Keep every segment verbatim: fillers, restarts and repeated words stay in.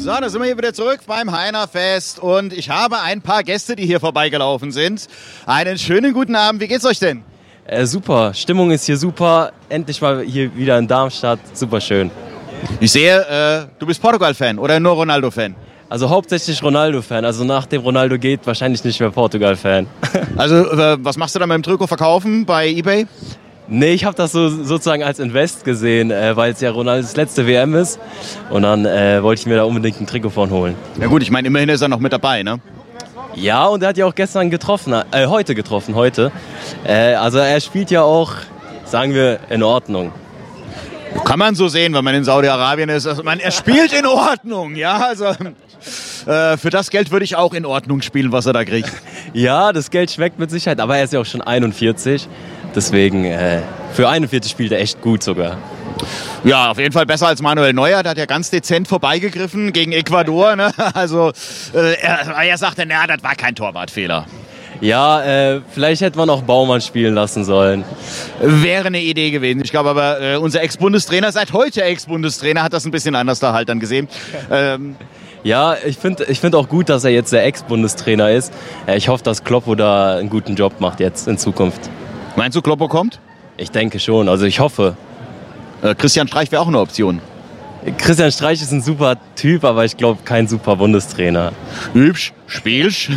So, da sind wir hier wieder zurück beim Heinerfest und ich habe ein paar Gäste, die hier vorbeigelaufen sind. Einen schönen guten Abend, wie geht's euch denn? Äh, super, Stimmung ist hier super, endlich mal hier wieder in Darmstadt, super schön. Ich sehe, äh, du bist Portugal-Fan oder nur Ronaldo-Fan? Also hauptsächlich Ronaldo-Fan, also nach dem Ronaldo geht wahrscheinlich nicht mehr Portugal-Fan. Also äh, was machst du dann mit dem Trikot verkaufen bei eBay? Nee, ich habe das so, sozusagen als Invest gesehen, äh, weil es ja Ronaldos letzte W M ist. Und dann äh, wollte ich mir da unbedingt ein Trikot von holen. Na gut, ich meine, immerhin ist er noch mit dabei, ne? Ja, und er hat ja auch gestern getroffen, äh, heute getroffen, heute. Äh, also er spielt ja auch, sagen wir, in Ordnung. Kann man so sehen, wenn man in Saudi-Arabien ist. Also, man, er spielt in Ordnung, ja, also äh, für das Geld würde ich auch in Ordnung spielen, was er da kriegt. Ja, das Geld schmeckt mit Sicherheit, aber er ist ja auch schon einundvierzig. Deswegen, äh, für einundvierzig spielt er echt gut sogar. Ja, auf jeden Fall besser als Manuel Neuer. Der hat ja ganz dezent vorbeigegriffen gegen Ecuador. Ne? Also äh, er, er sagte, na, das war kein Torwartfehler. Ja, äh, vielleicht hätte man auch Baumann spielen lassen sollen. Wäre eine Idee gewesen. Ich glaube aber, äh, unser Ex-Bundestrainer, seit heute Ex-Bundestrainer, hat das ein bisschen anders da halt dann gesehen. Ähm, Ja, ich finde ich find auch gut, dass er jetzt der Ex-Bundestrainer ist. Ich hoffe, dass Kloppo da einen guten Job macht jetzt in Zukunft. Meinst du, Kloppo kommt? Ich denke schon, also ich hoffe. Äh, Christian Streich wäre auch eine Option. Christian Streich ist ein super Typ, aber ich glaube kein super Bundestrainer. Hübsch, spielst.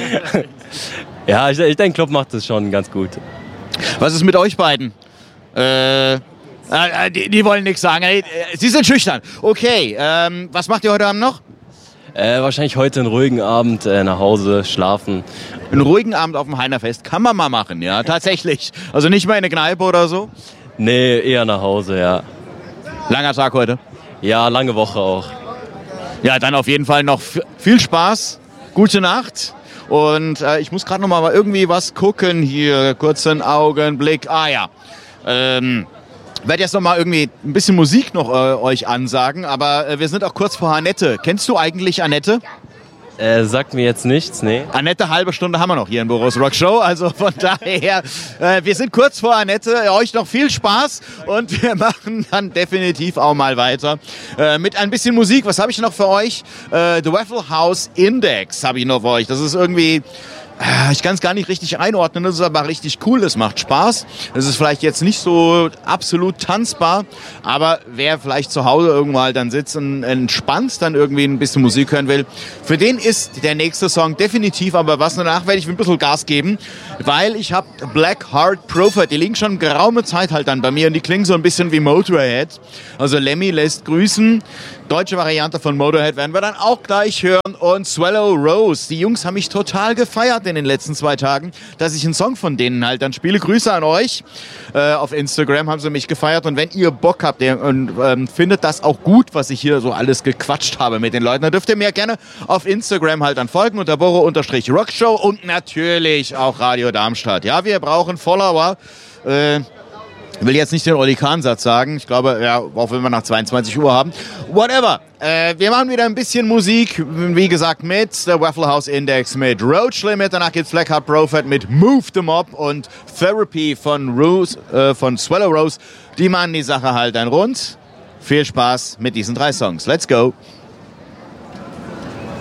Ja, ich, ich denke, Klopp macht das schon ganz gut. Was ist mit euch beiden? Äh, äh, die, die wollen nichts sagen. Äh, Sie sind schüchtern. Okay, ähm, was macht ihr heute Abend noch? Äh, wahrscheinlich heute einen ruhigen Abend, äh, nach Hause, schlafen. Einen ruhigen Abend auf dem Heinerfest kann man mal machen, ja, tatsächlich. Also nicht mal in eine Kneipe oder so? Nee, eher nach Hause, ja. Langer Tag heute? Ja, lange Woche auch. Ja, dann auf jeden Fall noch f- viel Spaß, gute Nacht. Und äh, ich muss gerade noch mal irgendwie was gucken hier. Kurzen Augenblick. Ah ja. Ähm, werde jetzt noch mal irgendwie ein bisschen Musik noch äh, euch ansagen. Aber äh, wir sind auch kurz vor Annette. Kennst du eigentlich Annette? Äh, sagt mir jetzt nichts, nee. Annette, halbe Stunde haben wir noch hier in Boris Rock Show. Also von daher, äh, wir sind kurz vor Annette. Euch noch viel Spaß und wir machen dann definitiv auch mal weiter äh, mit ein bisschen Musik. Was habe ich noch für euch? Äh, The Waffle House Index habe ich noch für euch. Das ist irgendwie... Ich kann es gar nicht richtig einordnen, das ist aber richtig cool, es macht Spaß. Es ist vielleicht jetzt nicht so absolut tanzbar, aber wer vielleicht zu Hause irgendwann dann sitzt und entspannt dann irgendwie ein bisschen Musik hören will, für den ist der nächste Song definitiv, aber was danach werde ich ein bisschen Gas geben, weil ich habe Black Heart Prophet, die liegen schon geraume Zeit halt dann bei mir und die klingen so ein bisschen wie Motorhead. Also Lemmy lässt grüßen. Deutsche Variante von Motorhead werden wir dann auch gleich hören und Swallow Rose. Die Jungs haben mich total gefeiert in den letzten zwei Tagen, dass ich einen Song von denen halt dann spiele. Grüße an euch. Äh, auf Instagram haben sie mich gefeiert und wenn ihr Bock habt ihr, und ähm, findet das auch gut, was ich hier so alles gequatscht habe mit den Leuten, dann dürft ihr mir gerne auf Instagram halt dann folgen unter Boro-Rockshow und natürlich auch Radio Darmstadt. Ja, wir brauchen Follower. Äh, Ich will jetzt nicht den Oli Kahn-Satz sagen. Ich glaube, ja, auch wenn wir nach zweiundzwanzig Uhr haben. Whatever. Äh, wir machen wieder ein bisschen Musik. Wie gesagt, mit der Waffle House Index, mit Roach Limit. Danach gibt's Black Heart Prophet mit Move the Mob und Therapy von, Rose, äh, von Swallow Rose. Die machen die Sache halt dann rund. Viel Spaß mit diesen drei Songs. Let's go.